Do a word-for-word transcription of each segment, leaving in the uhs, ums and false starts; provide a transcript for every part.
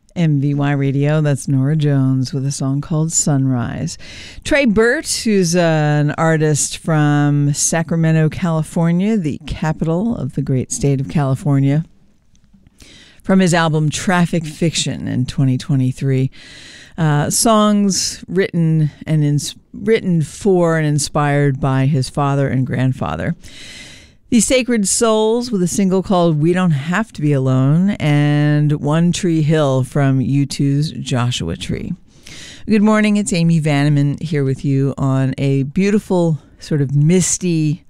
M V Y Radio, that's Nora Jones with a song called Sunrise. Trey Burt, who's uh, an artist from Sacramento, California, the capital of the great state of California, from his album Traffic Fiction in twenty twenty-three. Uh, songs written and ins- written for and inspired by his father and grandfather. The Sacred Souls with a single called We Don't Have to Be Alone, and One Tree Hill from U two's Joshua Tree. Good morning, it's Amy Vanneman here with you on a beautiful, sort of misty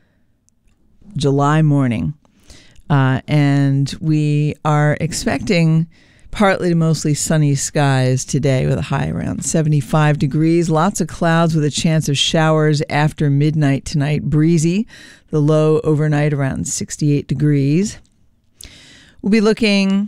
July morning. Uh, and we are expecting partly to mostly sunny skies today with a high around seventy-five degrees. Lots of clouds with a chance of showers after midnight tonight. Breezy. The low overnight around sixty-eight degrees. We'll be looking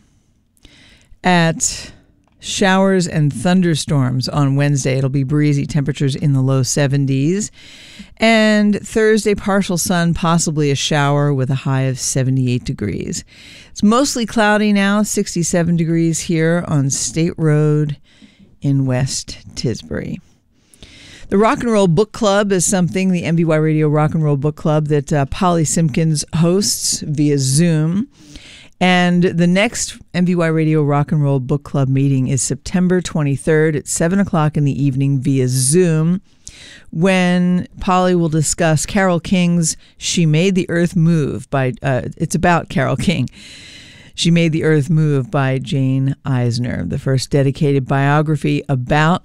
at showers and thunderstorms on Wednesday. It'll be breezy, temperatures in the low seventies. And Thursday, partial sun, possibly a shower with a high of seventy-eight degrees. It's mostly cloudy now, sixty-seven degrees here on State Road in West Tisbury. The Rock and Roll Book Club is something, the M V Y Radio Rock and Roll Book Club, that uh, Polly Simpkins hosts via Zoom. And the next M V Y Radio Rock and Roll Book Club meeting is September twenty-third at seven o'clock in the evening via Zoom, when Polly will discuss Carole King's She Made the Earth Move by, uh, it's about Carole King. She Made the Earth Move by Jane Eisner, the first dedicated biography about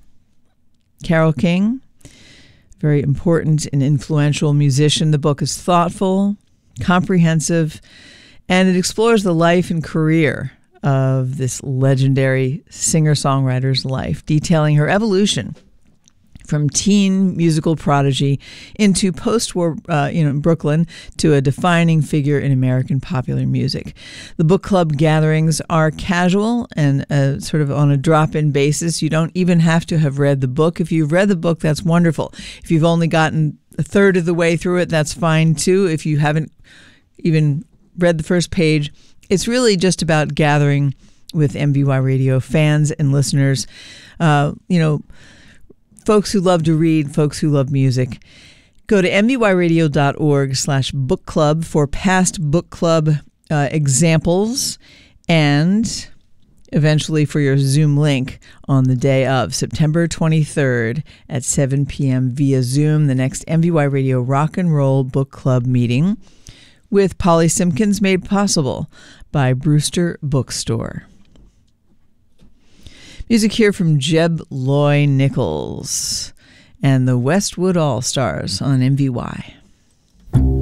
Carole King, very important and influential musician. The book is thoughtful, comprehensive, and it explores the life and career of this legendary singer-songwriter's life, detailing her evolution from teen musical prodigy into post-war, uh, you know, Brooklyn, to a defining figure in American popular music. The book club gatherings are casual and uh, sort of on a drop-in basis. You don't even have to have read the book. If you've read the book, that's wonderful. If you've only gotten a third of the way through it, that's fine too. If you haven't even read the first page, it's really just about gathering with M V Y Radio fans and listeners, uh, you know, folks who love to read, folks who love music. Go to mvyradio.org slash book club for past book club uh, examples, and eventually for your Zoom link on the day of September twenty-third at seven p.m. via Zoom, the next M V Y Radio Rock and Roll Book Club meeting with Polly Simpkins, made possible by Brewster Bookstore. Music here from Jeb Loy Nichols and the Westwood All-Stars on M V Y.